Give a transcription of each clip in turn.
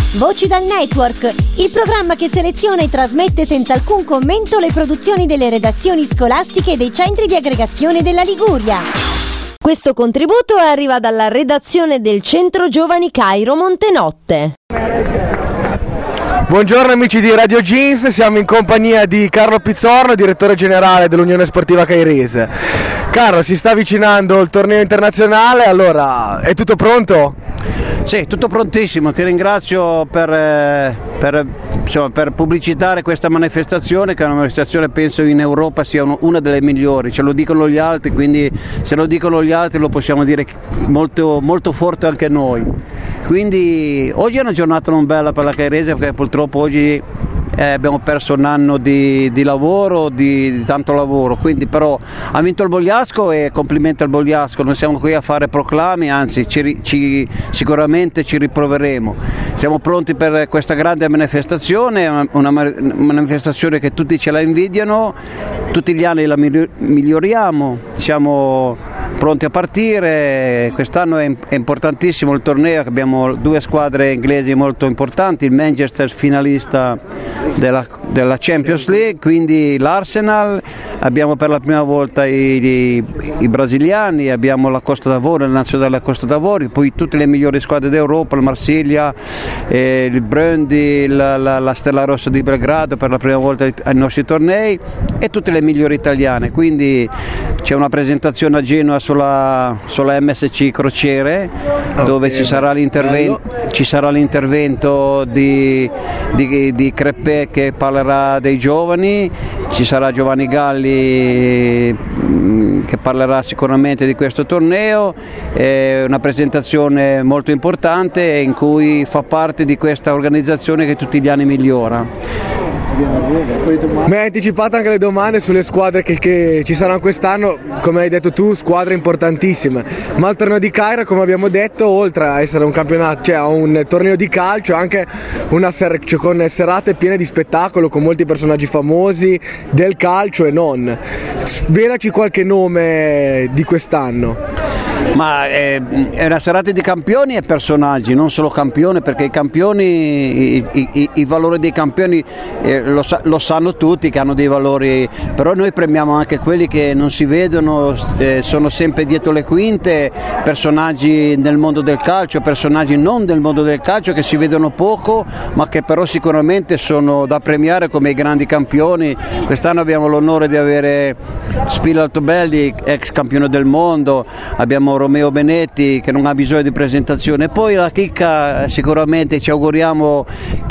Voci dal Network, il programma che seleziona e trasmette senza alcun commento le produzioni delle redazioni scolastiche e dei centri di aggregazione della Liguria. Questo contributo arriva dalla redazione del Centro Giovani Cairo Montenotte. Buongiorno amici di Radio Jeans, siamo in compagnia di Carlo Pizzorno, direttore generale dell'Unione Sportiva Cairese. Carlo, si sta avvicinando il torneo internazionale, allora è tutto pronto? Sì, tutto prontissimo, ti ringrazio per pubblicitare questa manifestazione, che è una manifestazione penso in Europa sia una delle migliori, ce lo dicono gli altri, quindi se lo dicono gli altri lo possiamo dire molto, molto forte anche noi. Quindi oggi è una giornata non bella per la Cairese, perché purtroppo oggi abbiamo perso un anno di lavoro, di tanto lavoro, quindi però ha vinto il Bogliasco e complimenti al Bogliasco, non siamo qui a fare proclami, anzi sicuramente ci riproveremo. Siamo pronti per questa grande manifestazione, una manifestazione che tutti ce la invidiano, tutti gli anni la miglioriamo, siamo pronti a partire. Quest'anno è importantissimo il torneo, abbiamo due squadre inglesi molto importanti, il Manchester finalista della Champions League, quindi l'Arsenal, abbiamo per la prima volta i brasiliani, abbiamo la Costa d'Avorio, la nazionale della Costa d'Avorio, poi tutte le migliori squadre d'Europa, il Marsiglia, il Brøndby, la Stella Rossa di Belgrado per la prima volta ai nostri tornei e tutte le migliori italiane, quindi c'è una presentazione a Genova sulla MSC Crociere, dove ci sarà l'intervento di Crepè che parlerà dei giovani, ci sarà Giovanni Galli che parlerà sicuramente di questo torneo, è una presentazione molto importante in cui fa parte di questa organizzazione che tutti gli anni migliora. Mi hai anticipato anche le domande sulle squadre che ci saranno quest'anno, come hai detto tu, squadre importantissime, ma il torneo di Cairo, come abbiamo detto, oltre a essere un campionato, cioè un torneo di calcio, anche con serate piene di spettacolo, con molti personaggi famosi del calcio e non. Svelaci qualche nome di quest'anno. Ma è una serata di campioni e personaggi, non solo campioni, perché i campioni, i valori dei campioni lo sanno tutti che hanno dei valori, però noi premiamo anche quelli che non si vedono, sono sempre dietro le quinte, personaggi nel mondo del calcio, personaggi non del mondo del calcio che si vedono poco, ma che però sicuramente sono da premiare come i grandi campioni. Quest'anno abbiamo l'onore di avere Spillo Altobelli, ex campione del mondo, abbiamo Romeo Benetti che non ha bisogno di presentazione, poi la chicca sicuramente ci auguriamo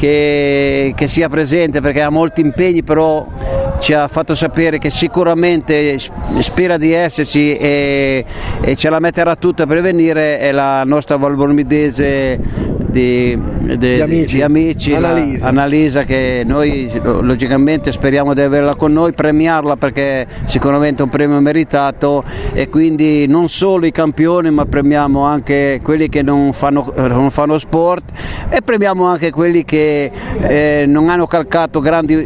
che sia presente perché ha molti impegni, però ci ha fatto sapere che sicuramente spera di esserci e ce la metterà tutta per venire, è la nostra valbormidese di amici Annalisa, che noi logicamente speriamo di averla con noi, premiarla perché sicuramente è un premio meritato, e quindi non solo i campioni ma premiamo anche quelli che non fanno sport e premiamo anche quelli che non hanno calcato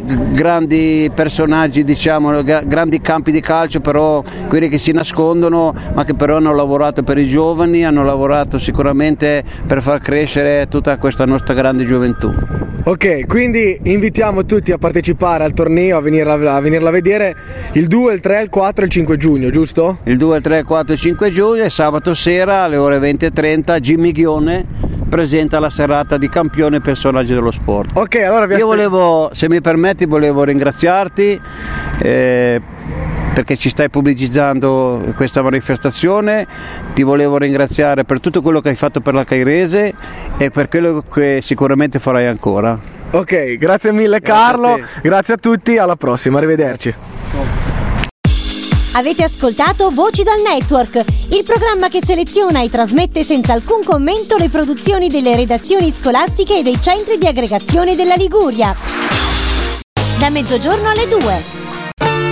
grandi personaggi, diciamo, grandi campi di calcio, però quelli che si nascondono ma che però hanno lavorato per i giovani, hanno lavorato sicuramente per far crescere tutta questa nostra grande gioventù. Ok, quindi invitiamo tutti a partecipare al torneo, a venirla a vedere il 2, il 3, il 4 e il 5 giugno, giusto? Il 2, il 3, il 4 e il 5 giugno e sabato sera alle ore 20:30 Jimmy Ghione presenta la serata di campione e personaggi dello sport. Ok, allora io se mi permetti, volevo ringraziarti perché ci stai pubblicizzando questa manifestazione, ti volevo ringraziare per tutto quello che hai fatto per la Cairese e per quello che sicuramente farai ancora. Ok, grazie mille Carlo, grazie a tutti, alla prossima, arrivederci. Avete ascoltato Voci dal Network, il programma che seleziona e trasmette senza alcun commento le produzioni delle redazioni scolastiche e dei centri di aggregazione della Liguria. Da mezzogiorno alle 2.